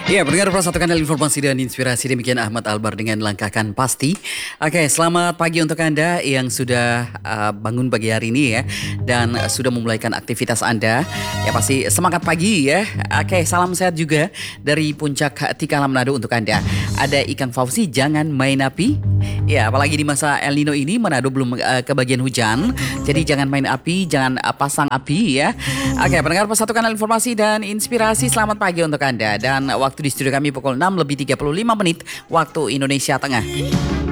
Ya, pendengar Plus satu kanal informasi dan inspirasi demikian Ahmad Albar dengan langkahkan pasti. Oke, selamat pagi untuk Anda yang sudah bangun pagi hari ini ya dan sudah memulaikan aktivitas Anda. Ya pasti semangat pagi ya. Oke, salam sehat juga dari Puncak Tikala Manado untuk Anda. Ada Ikang Fauzi, jangan main api. Ya, apalagi di masa El Nino ini Manado belum kebagian hujan. Jadi jangan main api, jangan pasang api ya. Oke, pendengar Plus satu kanal informasi dan inspirasi, selamat pagi untuk Anda. Dan waktu di studio kami pukul 6 lebih 35 menit waktu Indonesia Tengah.